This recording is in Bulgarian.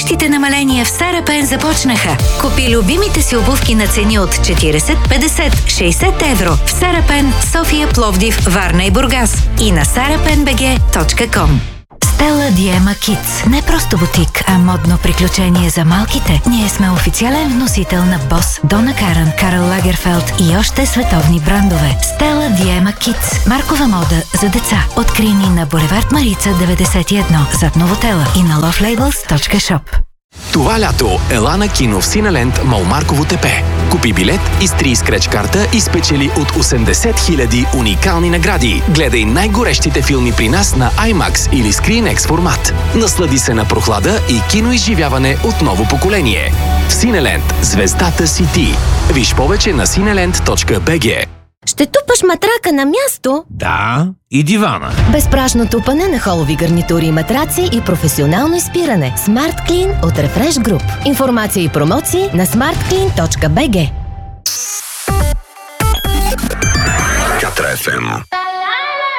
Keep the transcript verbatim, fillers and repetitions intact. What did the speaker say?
Горещите намаления в Сара Пен започнаха. Купи любимите си обувки на цени от четиридесет, петдесет, шейсет евро в Сара Пен, София, Пловдив, Варна и Бургас и на сара пен би джи точка ком. Стела Диема Kids. Не просто бутик, а модно приключение за малките. Ние сме официален вносител на Бос, Дона Каран, Карл Лагерфелд и още световни брандове. Стела Диема Kids. Маркова мода за деца. Откри ни на булевард Марица деветдесет и едно зад Новотела и на лов лейбълс точка шоп. Това лято ела на кино в Синеленд Мол Марково тепе. Купи билет, изтри скреч карта и спечели от осемдесет хиляди уникални награди. Гледай най-горещите филми при нас на IMAX или ScreenX формат. Наслади се на прохлада и киноизживяване от ново поколение. В Синеленд звездата си ти. Виж повече на синеленд точка би джи. Ще тупаш матрака на място? Да, и дивана. Безпрашно тупане на холови гарнитури и матраци и професионално изпиране. Smart Clean от Refresh Group. Информация и промоции на смарт клин точка би джи. Катра еф ем.